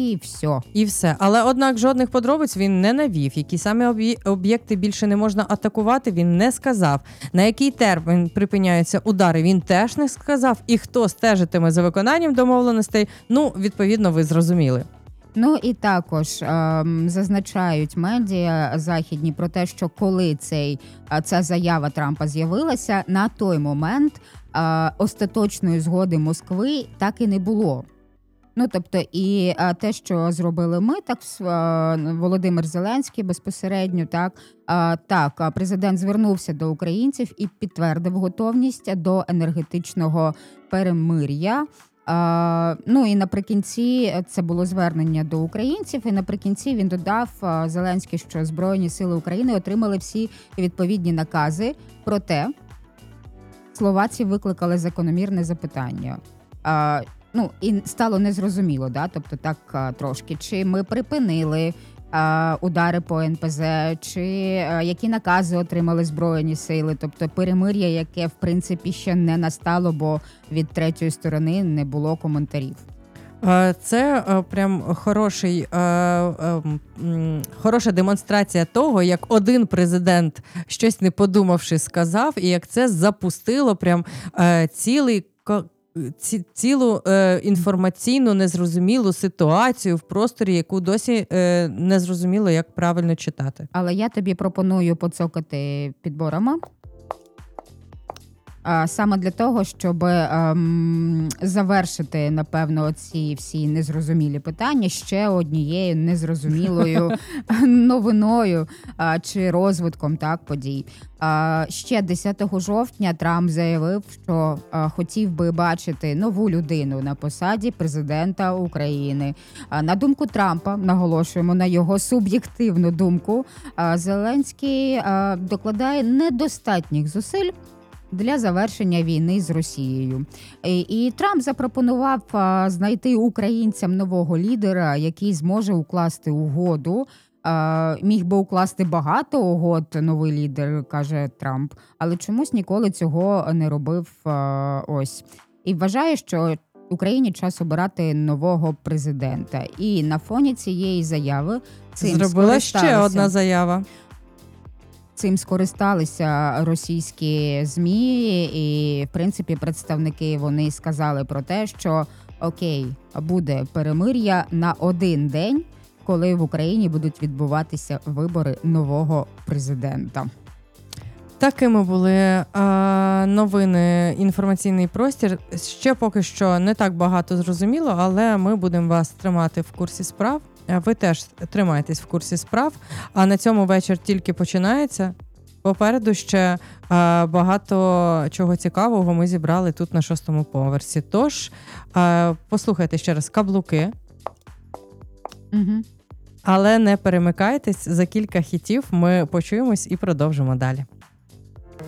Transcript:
і все. І все. Але, однак, жодних подробиць він не навів. Які саме об'єкти більше не можна атакувати, він не сказав. На який термін припиняються удари, він теж не сказав. І хто стежитиме за виконанням домовленостей, відповідно, ви зрозуміли. Ну і також зазначають медіа західні про те, що коли ця заява Трампа з'явилася, на той момент остаточної згоди Москви так і не було. Тобто і те, що зробили ми, так Володимир Зеленський безпосередньо, так, президент звернувся до українців і підтвердив готовність до енергетичного перемир'я. І наприкінці це було звернення до українців, і наприкінці він додав Зеленський, що Збройні сили України отримали всі відповідні накази. Проте словаці викликали закономірне запитання. І стало незрозуміло, тобто так трошки, чи ми припинили удари по НПЗ, чи які накази отримали Збройні сили, тобто перемир'я, яке в принципі ще не настало, бо від третьої сторони не було коментарів. Це прям хороша демонстрація того, як один президент, щось не подумавши, сказав, і як це запустило прям цілу інформаційну незрозумілу ситуацію в просторі, яку досі не зрозуміло, як правильно читати. Але я тобі пропоную поцокати підборами. Саме для того, щоб завершити, напевно, ці всі незрозумілі питання ще однією незрозумілою новиною чи розвитком подій. Ще 10 жовтня Трамп заявив, що хотів би бачити нову людину на посаді президента України. На думку Трампа, наголошуємо на його суб'єктивну думку, Зеленський докладає недостатніх зусиль для завершення війни з Росією. І Трамп запропонував знайти українцям нового лідера, який зможе укласти угоду. Міг би укласти багато угод новий лідер, каже Трамп, але чомусь ніколи цього не робив. І вважає, що Україні час обирати нового президента. І на фоні цієї заяви зробила ще одна заява. Цим скористалися російські ЗМІ і, в принципі, представники, вони сказали про те, що окей, буде перемир'я на один день, коли в Україні будуть відбуватися вибори нового президента. Такими були новини, інформаційний простір. Ще поки що не так багато зрозуміло, але ми будемо вас тримати в курсі справ. Ви теж тримайтесь в курсі справ. А на цьому вечір тільки починається. Попереду ще багато чого цікавого ми зібрали тут на 6-му поверсі. Тож, послухайте ще раз «Каблуки». Угу. Але не перемикайтесь, за кілька хітів ми почуємось і продовжимо далі.